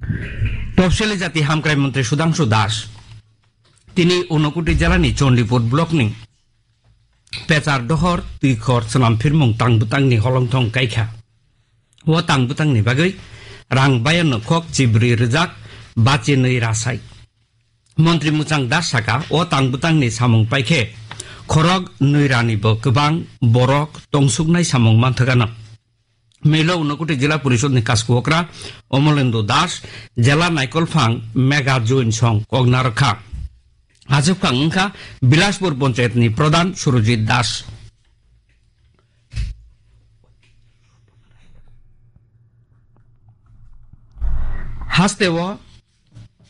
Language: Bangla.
তফসিলি জাতি হামক্রাই মন্ত্রী সুধাংশু দাস তিনি ঊনকোটি জেলানি চণ্ডীপুর ব্লকনি পেচার দহর তুইখর সালাম ফিরমুং তাংবুতাংনি হলংথং কাইখা ও তাংবুতাংনি বাগৈ রাং বায়ান্ন খক চিব্রি রেজাক বাচি नै রাসাই মন্ত্রী মুচাং দাস সাকা ও তাংবুতাংনি সামুং পাইখে খরগ নৈরানিबो गोबां बरक तंसुकनाय सामं मानथगाना मेलो ঊনকোটি जिला परिषदनि कासकुवक्रा अमलेन्दु दास जिला नायकलफां मेगा जैन सं कगनारखा आजोबखां ओंखा बिलासपुर पंचायतनि प्रधान सुरजित दास हास्तेव